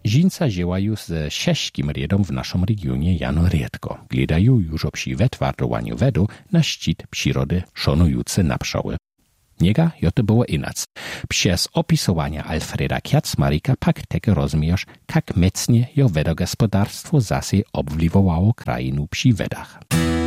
Żinca dziełają z sześćkim riedom w naszym regionie jano riedko. Gledają już o psi wetwardowaniu wedu na szczyt przyrody szanujący na pszczoły. Niega jo to było inac. Przez opisowania Alfreda Kjacmarika pak takie rozumiesz, jak mocnie jo wedogospodarstwo zase obwliwowało krajinu przy wedach.